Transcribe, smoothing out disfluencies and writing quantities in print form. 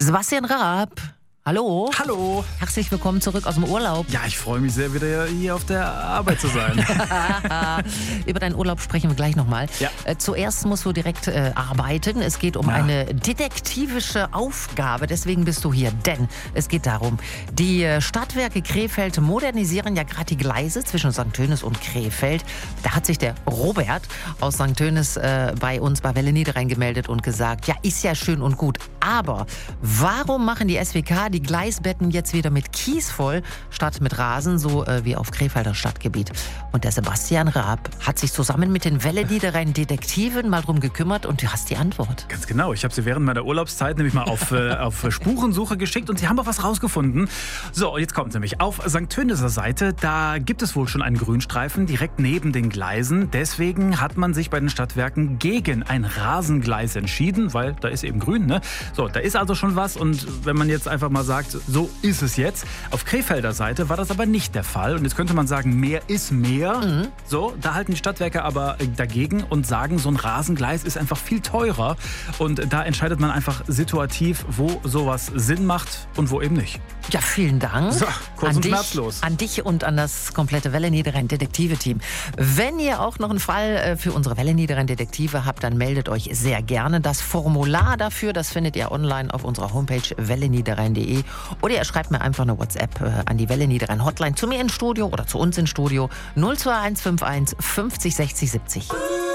Sebastian Raab, hallo. Hallo. Herzlich willkommen zurück aus dem Urlaub. Ja, ich freue mich sehr, wieder hier auf der Arbeit zu sein. Über deinen Urlaub sprechen wir gleich nochmal. Ja. Zuerst musst du direkt arbeiten. Es geht um eine detektivische Aufgabe. Deswegen bist du hier. Denn es geht darum, die Stadtwerke Krefeld modernisieren ja gerade die Gleise zwischen St. Tönis und Krefeld. Da hat sich der Robert aus St. Tönis bei uns bei Welle Niederrhein gemeldet und gesagt, ja, ist ja schön und gut. Aber warum machen die SWK die Gleisbetten jetzt wieder mit Kies voll, statt mit Rasen, so wie auf Krefelder Stadtgebiet? Und der Sebastian Raab hat sich zusammen mit den Welle Niederrhein Detektiven mal drum gekümmert und du hast die Antwort. Ganz genau. Ich habe sie während meiner Urlaubszeit nämlich mal auf Spurensuche geschickt und sie haben auch was rausgefunden. So, jetzt kommt nämlich. Auf St. Töniser Seite, da gibt es wohl schon einen Grünstreifen direkt neben den Gleisen. Deswegen hat man sich bei den Stadtwerken gegen ein Rasengleis entschieden, weil da ist eben grün, ne? So, da ist also schon was und wenn man jetzt einfach mal sagt, so ist es jetzt. Auf Krefelder Seite war das aber nicht der Fall und jetzt könnte man sagen, mehr ist mehr. So, da halten die Stadtwerke aber dagegen und sagen, so ein Rasengleis ist einfach viel teurer und da entscheidet man einfach situativ, wo sowas Sinn macht und wo eben nicht. Ja, vielen Dank. So, kurz und schmerzlos. An dich und an das komplette Welle Niederrhein Detektive-Team. Wenn ihr auch noch einen Fall für unsere Welle Niederrhein Detektive habt, dann meldet euch sehr gerne. Das Formular dafür, das findet ihr online auf unserer Homepage welleniederrhein.de oder ihr schreibt mir einfach eine WhatsApp an die Welle Niederrhein Hotline zu mir ins Studio oder zu uns ins Studio 02151 50 60 70.